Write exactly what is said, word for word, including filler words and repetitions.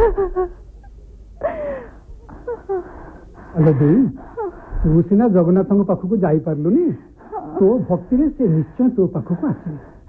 अरे देई तू सीना जगन्नाथ पाखक जाई पारलुनी तो भक्ति से निश्चय तो पाखक आसबे।